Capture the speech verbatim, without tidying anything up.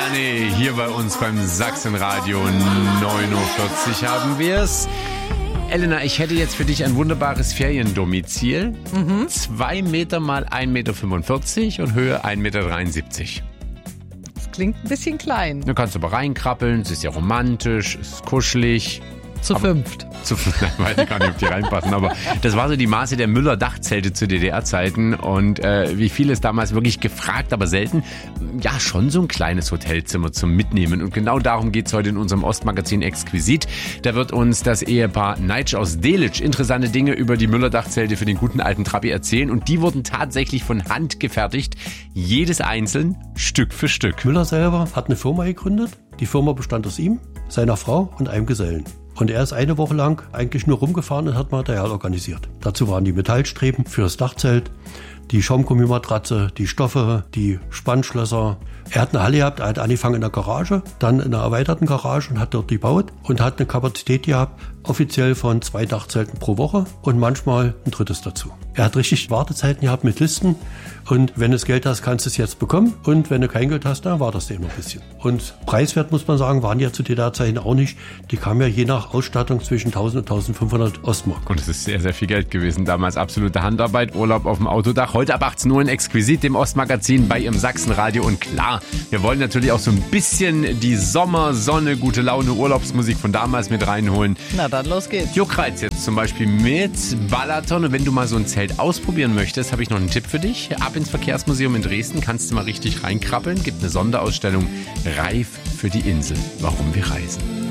Money. Hier bei uns beim Sachsenradio neun Uhr vierzig haben wir es. Elena, ich hätte jetzt für dich ein wunderbares Feriendomizil. Mhm. Zwei Meter mal ein Meter fünfundvierzig und Höhe ein Meter dreiundsiebzig. Das klingt ein bisschen klein. Du kannst aber reinkrabbeln, es ist ja romantisch, es ist kuschelig. Zu aber fünft. Zu fünft, nein, weiß ich gar nicht, ob die reinpassen, aber das war so die Maße der Müller-Dachzelte zu D D R-Zeiten und äh, wie viel ist damals wirklich gefragt, aber selten, ja, schon so ein kleines Hotelzimmer zum Mitnehmen und genau darum geht's heute in unserem Ostmagazin Exquisit. Da wird uns das Ehepaar Neitsch aus Delitzsch interessante Dinge über die Müller-Dachzelte für den guten alten Trabi erzählen und die wurden tatsächlich von Hand gefertigt, jedes einzeln, Stück für Stück. Müller selber hat eine Firma gegründet, die Firma bestand aus ihm, seiner Frau und einem Gesellen. Und er ist eine Woche lang eigentlich nur rumgefahren und hat Material organisiert. Dazu waren die Metallstreben für das Dachzelt, die Schaumgummimatratze, die Stoffe, die Spannschlösser. Er hat eine Halle gehabt, er hat angefangen in der Garage, dann in einer erweiterten Garage und hat dort gebaut und hat eine Kapazität gehabt, offiziell von zwei Dachzelten pro Woche und manchmal ein drittes dazu. Er hat richtig Wartezeiten gehabt mit Listen und wenn du das Geld hast, kannst du es jetzt bekommen und wenn du kein Geld hast, dann wartest du eben noch ein bisschen. Und preiswert, muss man sagen, waren ja zu D D R-Zeiten auch nicht. Die kamen ja je nach Ausstattung zwischen tausend und eintausendfünfhundert Ostmark. Und es ist sehr, sehr viel Geld gewesen. Damals absolute Handarbeit, Urlaub auf dem Autodach. Heute ab achtzehn Uhr in Exquisit, dem Ostmagazin bei Ihrem Sachsenradio. Und klar, wir wollen natürlich auch so ein bisschen die Sommersonne, gute Laune, Urlaubsmusik von damals mit reinholen. Na dann, los geht's. Juckreiz jetzt zum Beispiel mit Balaton. Und wenn du mal so ein Zelt ausprobieren möchtest, habe ich noch einen Tipp für dich. Ab ins Verkehrsmuseum in Dresden, kannst du mal richtig reinkrabbeln. Gibt eine Sonderausstellung Reif für die Insel. Warum wir reisen.